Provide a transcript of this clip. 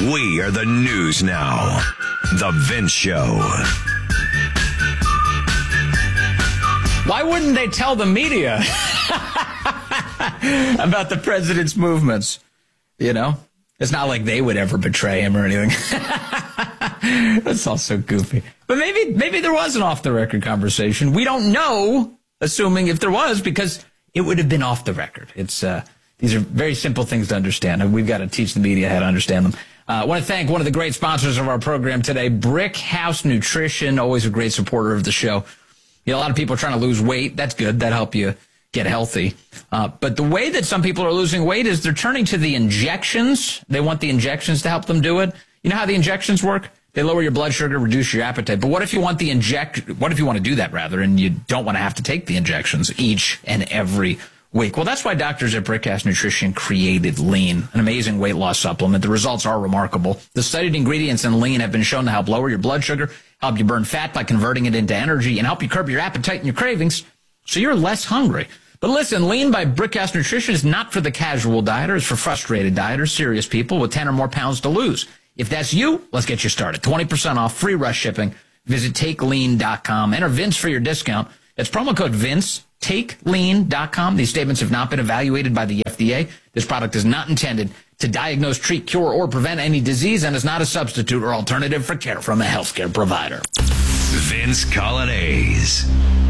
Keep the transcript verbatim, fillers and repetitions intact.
We are the news now. The Vince Show. Why wouldn't they tell the media about the president's movements? You know, it's not like they would ever betray him or anything. That's all so goofy. But maybe maybe there was an off-the-record conversation. We don't know, assuming if there was, because it would have been off the record. It's uh, these are very simple things to understand, and we've got to teach the media how to understand them. Uh, I want to thank one of the great sponsors of our program today, Brick House Nutrition, always a great supporter of the show. You know, a lot of people are trying to lose weight. That's good. That'll help you get healthy. Uh, but the way that some people are losing weight is they're turning to the injections. They want the injections to help them do it. You know how the injections work? They lower your blood sugar, reduce your appetite. But what if you want the inject? What if you want to do that rather, and you don't want to have to take the injections each and every week? Well, that's why doctors at Brick House Nutrition created Lean, an amazing weight loss supplement. The results are remarkable. The studied ingredients in Lean have been shown to help lower your blood sugar, help you burn fat by converting it into energy, and help you curb your appetite and your cravings so you're less hungry. But listen, Lean by Brick House Nutrition is not for the casual dieter. It's for frustrated dieters, serious people with ten or more pounds to lose. If that's you, let's get you started. twenty percent off, free rush shipping. Visit take lean dot com. Enter Vince for your discount. That's promo code Vince, take lean dot com. These statements have not been evaluated by the F D A. This product is not intended to diagnose, treat, cure, or prevent any disease and is not a substitute or alternative for care from a healthcare provider. Vince Coglianese.